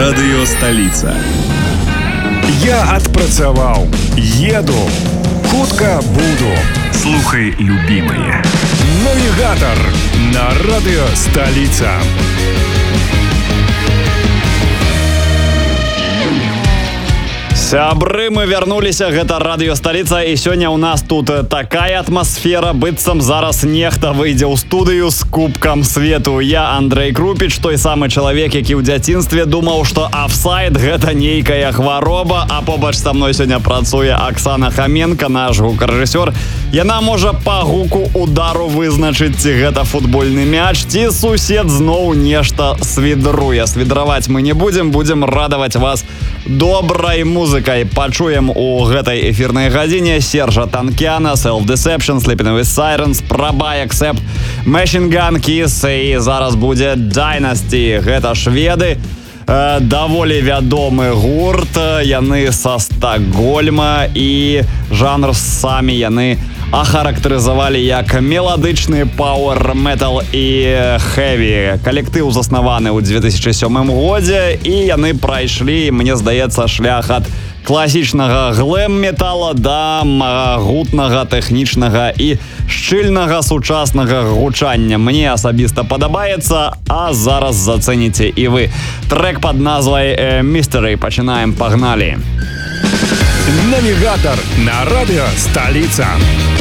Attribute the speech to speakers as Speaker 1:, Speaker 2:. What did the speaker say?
Speaker 1: Радыё сталіца.
Speaker 2: Я адпрацаваў, еду, хутка буду.
Speaker 1: Слухай, любимые.
Speaker 2: Навігатор на радыё сталіца.
Speaker 3: Сябры, мы вярнуліся, гэта радыё сталіца, і сёння ў нас тут такая атмасфера, быццам зараз нехта выйдзе ў студыю з кубкам свету. Я Андрей Крупіч, той самы чалавек, які ў дзяцінстве думаў, што афсайд гэта нейкая хвароба, а побач са мной сёння працуе Аксана Хаменка, наш гукарэжысёр. Яна можа па гуку удару вызначыць, ці гэта футбольны мяч, ці сусед зноў нешта свідруе. Свідраваць мы не будзем радаваць вас добрай музыкай. Пачуем у гэтай эфірнай гадзіне Сержа Танкяна, Self-Deception, Sleeping with Sirens, Probай, Accept, Machine Gun Kiss, і зараз будзе Dynasty. Гэта шведы, даволі вядомы гурт, яны са Стакгольма, і жанр самі яны ахарактарызавалі як меладычны пауэр-метал і хэві. Калектыў заснаваны ў 2007 годзе, і яны прайшлі, мне здаецца, шлях ад класічнага глэм-метала да магутнага, тэхнічнага і шчыльнага сучаснага гучання. Мне асабіста падабаецца, а зараз зацэніце і вы. Трек пад назвай Mystery. Пачынаем, пагналі.
Speaker 2: Навігатор на радыё сталіца.